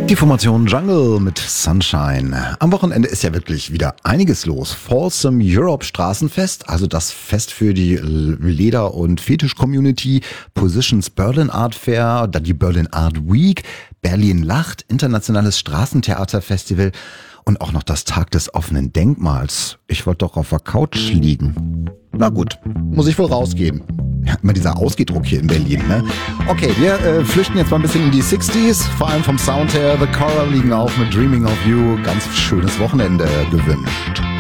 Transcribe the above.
Die Formation Jungle mit Sunshine. Am Wochenende ist ja wirklich wieder einiges los. Folsom Europe Straßenfest, also das Fest für die Leder- und Fetisch-Community, Positions Berlin Art Fair, dann die Berlin Art Week, Berlin Lacht, internationales Straßentheaterfestival und auch noch das Tag des offenen Denkmals. Ich wollte doch auf der Couch liegen. Na gut, muss ich wohl rausgehen. Ja, immer dieser Ausgedruck hier in Berlin, ne? Okay, wir flüchten jetzt mal ein bisschen in die 60s, vor allem vom Sound her. The Coral liegen auf mit Dreaming of You. Ganz schönes Wochenende gewünscht.